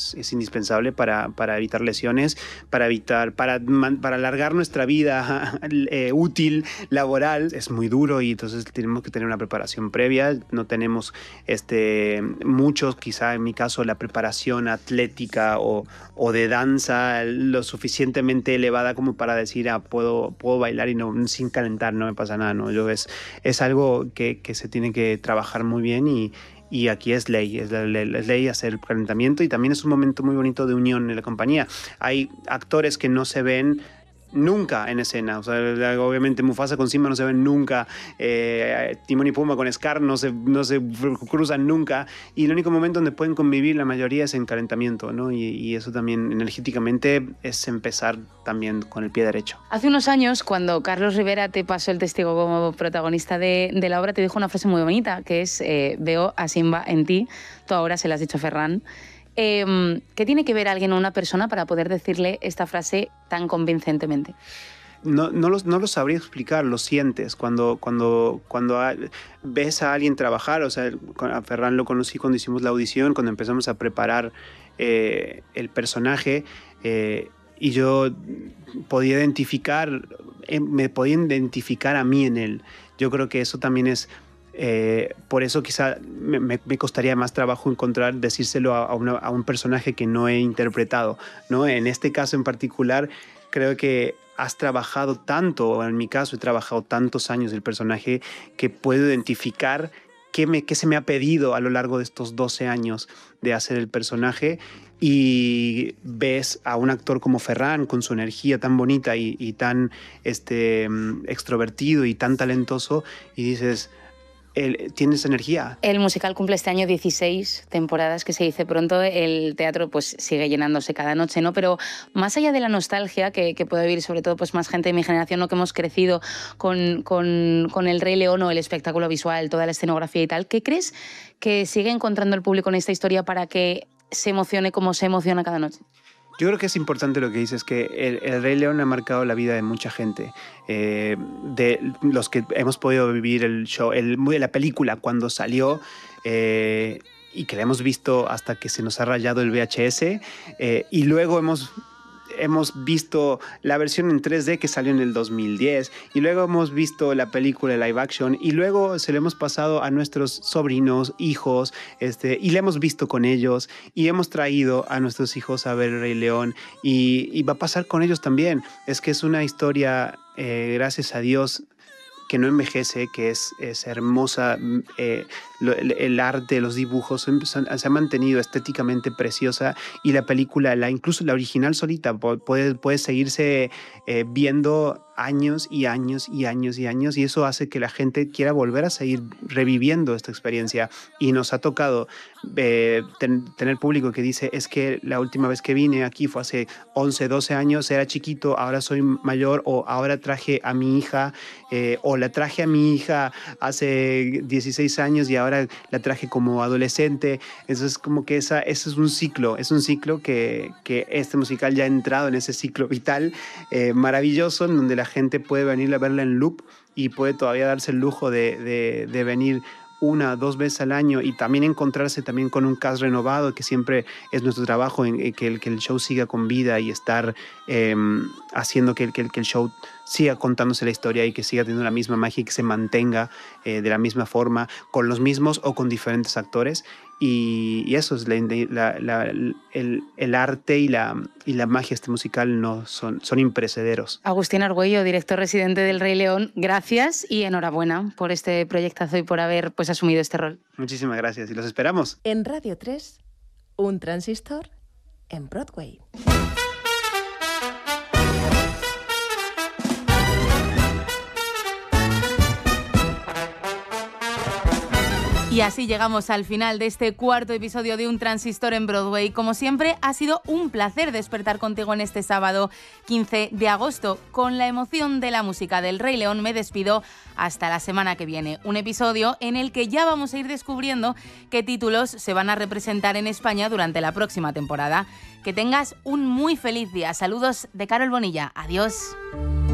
es indispensable para evitar lesiones, para alargar nuestra vida útil, laboral. Es muy duro y entonces tenemos que tener una preparación previa. No tenemos muchos, quizá en mi caso, la preparación atlética o de danza lo suficientemente elevada como para decir, puedo bailar y sin calentar, no me pasa nada, ¿no? Es algo que se tiene que trabajar muy bien y aquí es ley hacer calentamiento, y también es un momento muy bonito de unión en la compañía. Hay actores que no se ven nunca en escena, o sea, obviamente Mufasa con Simba no se ven nunca, Timón y Pumba con Scar no se cruzan nunca, y el único momento donde pueden convivir la mayoría es en calentamiento, ¿no? Y eso también energéticamente es empezar también con el pie derecho. Hace unos años, cuando Carlos Rivera te pasó el testigo como protagonista de la obra, te dijo una frase muy bonita, que es veo a Simba en ti. Tú ahora se la has dicho a Ferran. ¿Qué tiene que ver alguien o una persona para poder decirle esta frase tan convincentemente? No lo sabría explicar, lo sientes. Cuando ves a alguien trabajar, o sea, a Ferran lo conocí cuando hicimos la audición, cuando empezamos a preparar el personaje, y yo podía me podía identificar a mí en él. Yo creo que eso también es... por eso quizá me costaría más trabajo decírselo a un personaje que no he interpretado, ¿no? En este caso en particular, creo que has trabajado tanto, o en mi caso he trabajado tantos años el personaje, que puedo identificar qué se me ha pedido a lo largo de estos 12 años de hacer el personaje, y ves a un actor como Ferran con su energía tan bonita y tan extrovertido y tan talentoso, y dices... tienes energía. El musical cumple este año 16 temporadas, que se dice pronto. El teatro pues sigue llenándose cada noche, ¿no? Pero más allá de la nostalgia que puede vivir sobre todo pues más gente de mi generación, ¿no? Que hemos crecido con El Rey León o el espectáculo visual, toda la escenografía y tal, ¿qué crees que sigue encontrando el público en esta historia para que se emocione como se emociona cada noche? Yo creo que es importante lo que dices, que el Rey León ha marcado la vida de mucha gente, de los que hemos podido vivir el show, la película cuando salió, y que la hemos visto hasta que se nos ha rayado el VHS, y luego hemos visto la versión en 3D que salió en el 2010, y luego hemos visto la película live action, y luego se lo hemos pasado a nuestros sobrinos, hijos, y la hemos visto con ellos, y hemos traído a nuestros hijos a ver el Rey León, y va a pasar con ellos también. Es que es una historia, gracias a Dios, que no envejece, que es hermosa. El arte, los dibujos se ha mantenido estéticamente preciosa, y la película, incluso la original solita, puede seguirse viendo años y años y años y años, y eso hace que la gente quiera volver a seguir reviviendo esta experiencia. Y nos ha tocado tener público que dice, es que la última vez que vine aquí fue hace 11, 12 años, era chiquito, ahora soy mayor, o ahora traje a mi hija, o la traje a mi hija hace 16 años y ahora la traje como adolescente. Eso es como que eso es un ciclo que este musical ya ha entrado en ese ciclo vital maravilloso, en donde la gente puede venir a verla en loop y puede todavía darse el lujo de venir 1 o 2 veces al año, y también encontrarse también con un cast renovado, que siempre es nuestro trabajo, en que el show siga con vida y estar haciendo que el show siga contándose la historia y que siga teniendo la misma magia y que se mantenga de la misma forma, con los mismos o con diferentes actores. Y eso es el arte y la magia de este musical son imperecederos. Agustín Argüello, director residente del Rey León, gracias y enhorabuena por este proyectazo y por haber asumido este rol. Muchísimas gracias y los esperamos. En Radio 3, un transistor en Broadway. Y así llegamos al final de este cuarto episodio de Un Transistor en Broadway. Como siempre, ha sido un placer despertar contigo en este sábado 15 de agosto. Con la emoción de la música del Rey León me despido hasta la semana que viene. Un episodio en el que ya vamos a ir descubriendo qué títulos se van a representar en España durante la próxima temporada. Que tengas un muy feliz día. Saludos de Carol Bonilla. Adiós.